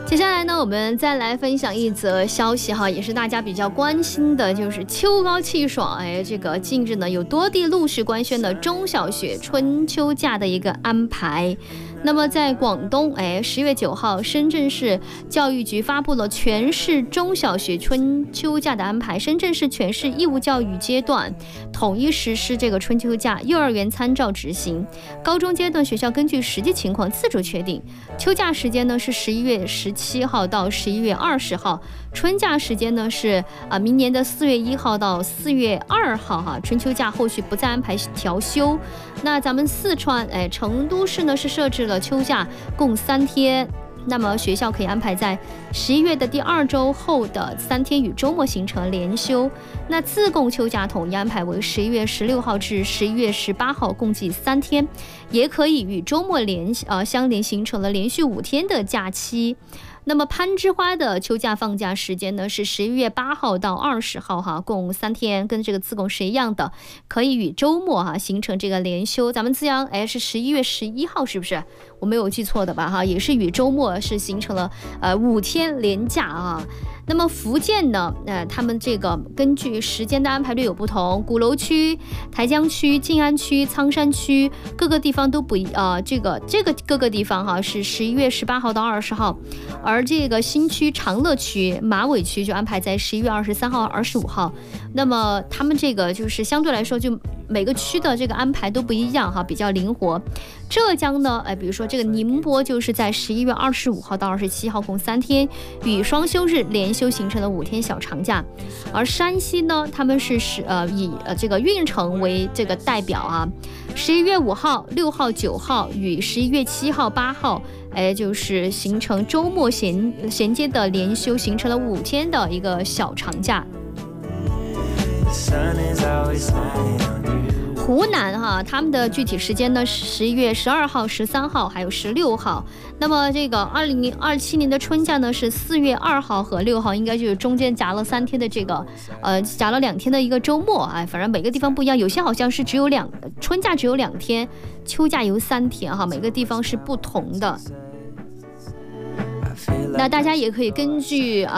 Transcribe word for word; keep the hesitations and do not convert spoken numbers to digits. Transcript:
接下来呢，我们再来分享一则消息哈，也是大家比较关心的，就是秋高气爽。哎，这个近日呢，有多地陆续官宣的中小学春秋假的一个安排。那么在广东，哎，十月九号，深圳市教育局发布了全市中小学春秋假的安排。深圳市全市义务教育阶段统一实施这个春秋假，幼儿园参照执行，高中阶段学校根据实际情况自主确定。秋假时间呢是十一月十七号到十一月二十号，春假时间呢是啊明年的四月一号到四月二号哈。春秋假后续不再安排调休。那咱们四川哎成都市呢是设置了秋假共三天。那么学校可以安排在十一月的第二周后的三天与周末形成连休。那自贡秋假统一安排为十一月十六号至十一月十八号，共计三天，也可以与周末连呃相连，形成了连续五天的假期。那么攀枝花的秋假放假时间呢是十一月八号到二十号哈，共三天，跟这个自贡是一样的，可以与周末哈形成这个连休。咱们资阳哎是十一月十一号，是不是？我没有记错的吧哈，也是与周末是形成了呃五天连假啊。那么福建呢，呃，他们这个根据时间的安排略有不同，鼓楼区、台江区、静安区、苍山区各个地方都不一呃，这个这个各个地方哈是十一月十八号到二十号，而这个新区长乐区、马尾区就安排在十一月二十三号、二十五号。那么他们这个就是相对来说，就每个区的这个安排都不一样哈，比较灵活。浙江呢，哎，比如说这个宁波就是在十一月二十五号到二十七号，共三天，与双休日连休形成了五天小长假。而山西呢，他们是是呃以呃这个运城为这个代表啊，十一月五号、六号、九号与十一月七号、八号，哎，就是形成周末衔衔接的连休，形成了五天的一个小长假。湖南哈，他们的具体时间呢，十一月十二号、十三号还有十六号。那么这个二零二七年的春假呢是四月二号和六号，应该就是中间夹了三天的这个呃夹了两天的一个周末。哎，反正每个地方不一样，有些好像是只有两春假只有两天，秋假有三天哈，每个地方是不同的。那大家也可以根据啊、